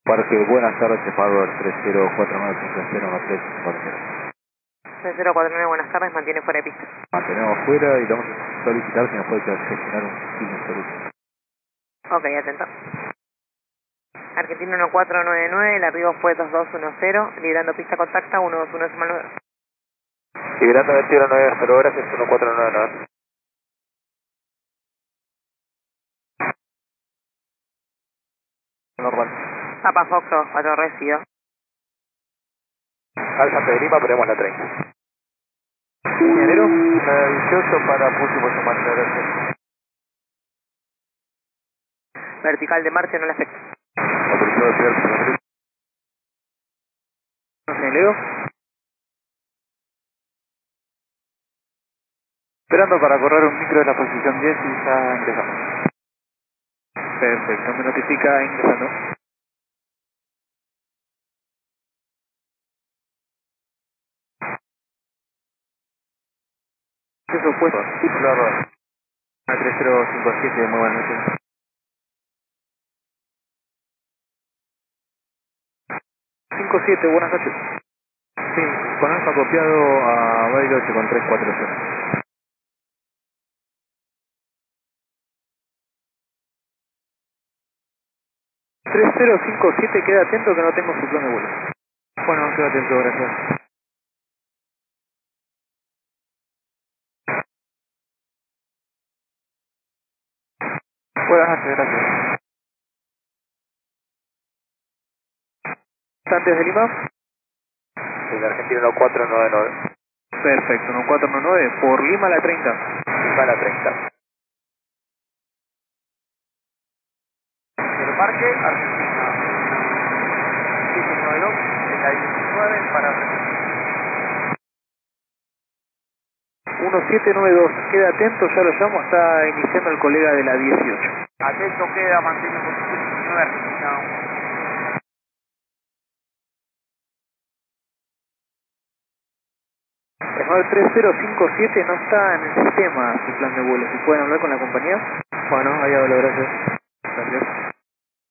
Parque, buenas tardes, Ecuador 3049501340. 3049, buenas tardes, mantiene fuera de pista. Mantenemos fuera y le vamos a solicitar si nos puede gestionar un Siemens Solution. Ok, atento. Argentina 1499, el arribo fue 2210, librando pista contacta 121 Liberando 2190 horas, es 1499. Normal. Papa Foxo, 4 resido. Alfa de Lima, ponemos la 30. Ingeniero, 18 para próximo semana, gracias. Vertical de marcha no le afecta. Autorizado de Fidel. Leo. Esperando para correr un micro de la posición 10 y ya ingresamos. Perfecto, me notifica ingresando. Eso opuesto. Claro. A 3057, muy buenas noches. 57, buenas noches. Sí, con alfa copiado a Bariloche con 340. 3057, queda atento que no tengo su plan de vuelo. Bueno, queda atento, gracias. Buenas noches, gracias. ¿Antes de Lima? Sí, de Argentina 1499. Perfecto, 1499, por Lima la 30. Lima la 30. El parque, Argentina 792, en la 19 para 1792, queda atento, ya lo llamo, está iniciando el colega de la 18. Atento queda, mantiene posición 19, Argentina 1. El 3057 no está en el sistema su plan de vuelo, si pueden hablar con la compañía. Bueno, ahí hablo, gracias. Gracias.